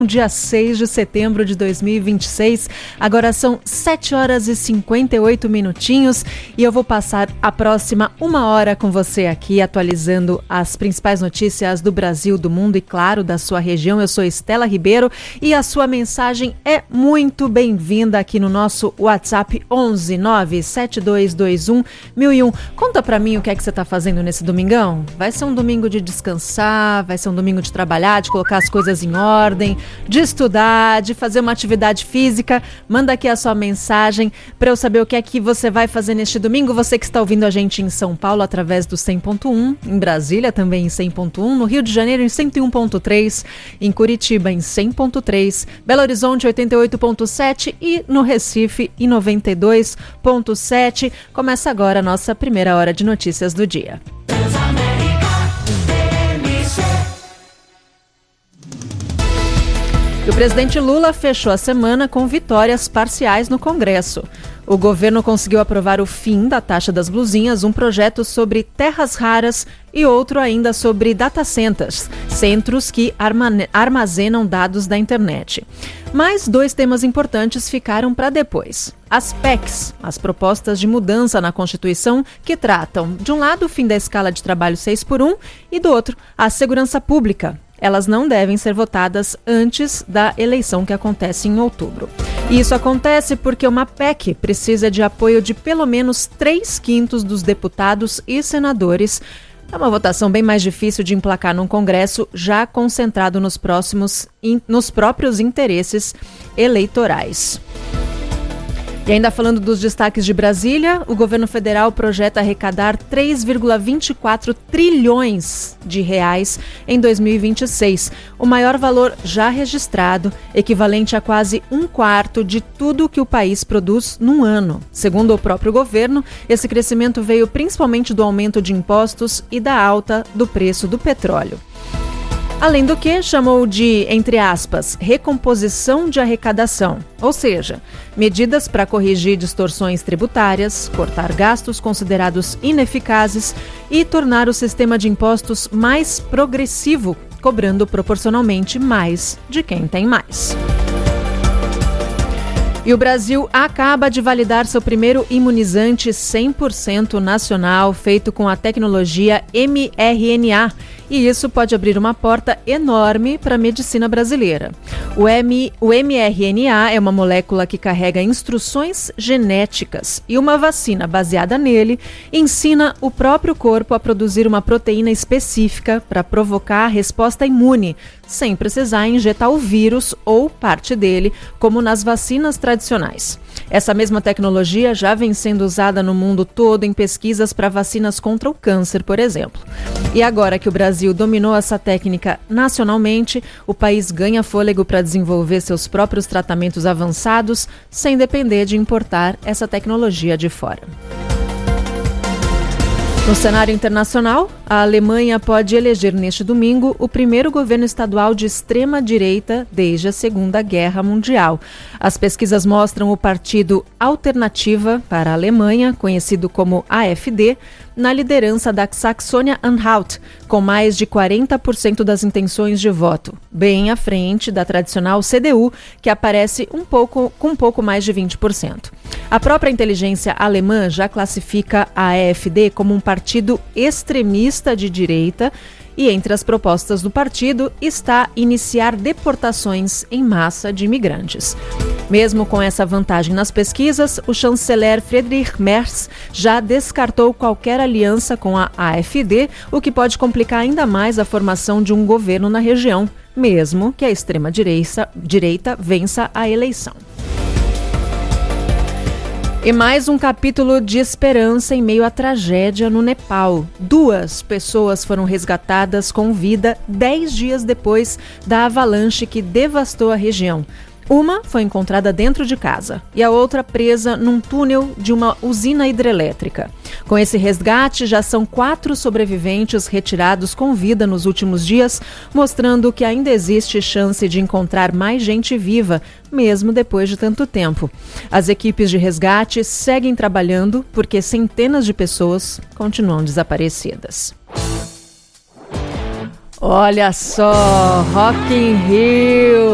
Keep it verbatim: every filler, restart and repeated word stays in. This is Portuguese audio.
Dia seis de setembro de dois mil e vinte e seis, agora são sete horas e cinquenta e oito minutinhos e eu vou passar a próxima uma hora com você aqui, atualizando as principais notícias do Brasil, do mundo e, claro, da sua região. Eu sou Estela Ribeiro e a sua mensagem é muito bem-vinda aqui no nosso WhatsApp onze nove sete dois dois um mil e um. Conta pra mim o que é que você tá fazendo nesse domingão? Vai ser um domingo de descansar, vai ser um domingo de trabalhar, de colocar as coisas em ordem, de estudar, de fazer uma atividade física. Manda aqui a sua mensagem para eu saber o que é que você vai fazer neste domingo. Você que está ouvindo a gente em São Paulo através do cem ponto um, em Brasília também em cem ponto um, no Rio de Janeiro em cento e um ponto três, em Curitiba em cem ponto três, Belo Horizonte oitenta e oito ponto sete e no Recife em noventa e dois ponto sete. Começa agora a nossa primeira hora de notícias do dia. O presidente Lula fechou a semana com vitórias parciais no Congresso. O governo conseguiu aprovar o fim da taxa das blusinhas, um projeto sobre terras raras e outro ainda sobre data centers, centros que armazenam dados da internet. Mas dois temas importantes ficaram para depois. As P E Cs, as propostas de mudança na Constituição, que tratam, de um lado, o fim da escala de trabalho seis por um e, do outro, a segurança pública. Elas não devem ser votadas antes da eleição que acontece em outubro. E isso acontece porque uma P E C precisa de apoio de pelo menos três quintos dos deputados e senadores. É uma votação bem mais difícil de emplacar num Congresso já concentrado nos, próximos, in, nos próprios interesses eleitorais. E ainda falando dos destaques de Brasília, o governo federal projeta arrecadar três vírgula vinte e quatro trilhões de reais em dois mil e vinte e seis, o maior valor já registrado, equivalente a quase um quarto de tudo que o país produz num ano. Segundo o próprio governo, esse crescimento veio principalmente do aumento de impostos e da alta do preço do petróleo. Além do que, chamou de, entre aspas, recomposição de arrecadação, ou seja, medidas para corrigir distorções tributárias, cortar gastos considerados ineficazes e tornar o sistema de impostos mais progressivo, cobrando proporcionalmente mais de quem tem mais. E o Brasil acaba de validar seu primeiro imunizante cem por cento nacional, feito com a tecnologia M R N A. E isso pode abrir uma porta enorme para a medicina brasileira. O, M, o M R N A é uma molécula que carrega instruções genéticas e uma vacina baseada nele ensina o próprio corpo a produzir uma proteína específica para provocar a resposta imune, sem precisar injetar o vírus ou parte dele, como nas vacinas tradicionais. Essa mesma tecnologia já vem sendo usada no mundo todo em pesquisas para vacinas contra o câncer, por exemplo. E agora que o Brasil dominou essa técnica nacionalmente, o país ganha fôlego para desenvolver seus próprios tratamentos avançados, sem depender de importar essa tecnologia de fora. No cenário internacional, a Alemanha pode eleger neste domingo o primeiro governo estadual de extrema-direita desde a Segunda Guerra Mundial. As pesquisas mostram o partido Alternativa para a Alemanha, conhecido como A F D, na liderança da Saxônia-Anhalt, com mais de quarenta por cento das intenções de voto, bem à frente da tradicional C D U, que aparece um pouco, com um pouco mais de vinte por cento. A própria inteligência alemã já classifica a A F D como um partido extremista de direita e entre as propostas do partido está iniciar deportações em massa de imigrantes. Mesmo com essa vantagem nas pesquisas, o chanceler Friedrich Merz já descartou qualquer aliança com a A F D, o que pode complicar ainda mais a formação de um governo na região, mesmo que a extrema-direita direita vença a eleição. E mais um capítulo de esperança em meio à tragédia no Nepal. Duas pessoas foram resgatadas com vida dez dias depois da avalanche que devastou a região. Uma foi encontrada dentro de casa e a outra presa num túnel de uma usina hidrelétrica. Com esse resgate, já são quatro sobreviventes retirados com vida nos últimos dias, mostrando que ainda existe chance de encontrar mais gente viva, mesmo depois de tanto tempo. As equipes de resgate seguem trabalhando porque centenas de pessoas continuam desaparecidas. Olha só, Rock in Rio!